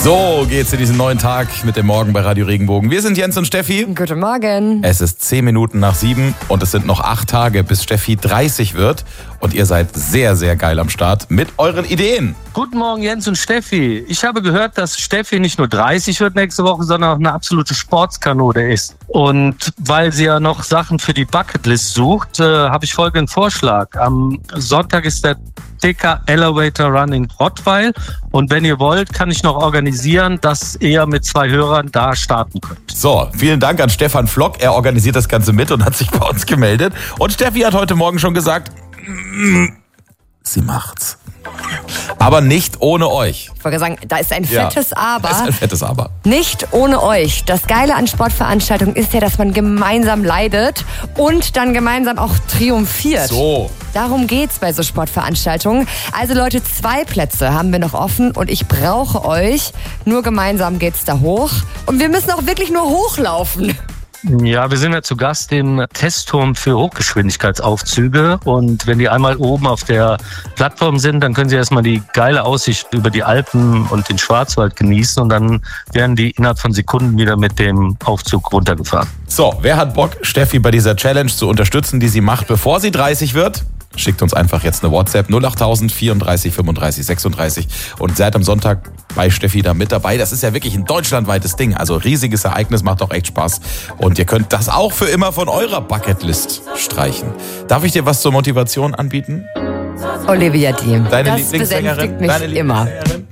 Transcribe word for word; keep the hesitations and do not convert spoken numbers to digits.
So geht's in diesen neuen Tag mit dem Morgen bei Radio Regenbogen. Wir sind Jens und Steffi. Guten Morgen. Es ist zehn Minuten nach sieben und es sind noch acht Tage, bis Steffi dreißig wird. Und ihr seid sehr, sehr geil am Start mit euren Ideen. Guten Morgen, Jens und Steffi. Ich habe gehört, dass Steffi nicht nur dreißig wird nächste Woche, sondern auch eine absolute Sportskanone ist. Und weil sie ja noch Sachen für die Bucketlist sucht, äh, habe ich folgenden Vorschlag. Am Sonntag ist der T K Elevator Run in Rottweil. Und wenn ihr wollt, kann ich noch organisieren, dass ihr mit zwei Hörern da starten könnt. So, vielen Dank an Stefan Flock. Er organisiert das Ganze mit und hat sich bei uns gemeldet. Und Steffi hat heute Morgen schon gesagt, sie macht's. Aber nicht ohne euch. Ich wollte sagen, da ist ein fettes ja, Aber. Da ist ein fettes Aber. Nicht ohne euch. Das Geile an Sportveranstaltungen ist ja, dass man gemeinsam leidet und dann gemeinsam auch triumphiert. So. Darum geht's bei so Sportveranstaltungen. Also Leute, zwei Plätze haben wir noch offen und ich brauche euch. Nur gemeinsam geht's da hoch. Und wir müssen auch wirklich nur hochlaufen. Ja, wir sind ja zu Gast im Testturm für Hochgeschwindigkeitsaufzüge und wenn die einmal oben auf der Plattform sind, dann können sie erstmal die geile Aussicht über die Alpen und den Schwarzwald genießen und dann werden die innerhalb von Sekunden wieder mit dem Aufzug runtergefahren. So, wer hat Bock, Steffi bei dieser Challenge zu unterstützen, die sie macht, bevor sie dreißig wird? Schickt uns einfach jetzt eine WhatsApp null acht tausend vierunddreißig fünfunddreißig sechsunddreißig und seid am Sonntag bei Steffi da mit dabei. Das ist ja wirklich ein deutschlandweites Ding. Also riesiges Ereignis, macht auch echt Spaß. Und ihr könnt das auch für immer von eurer Bucketlist streichen. Darf ich dir was zur Motivation anbieten? Olivia Dean. Deine das Lieblingssängerin? besänftigt mich Deine immer. Lieblingssängerin?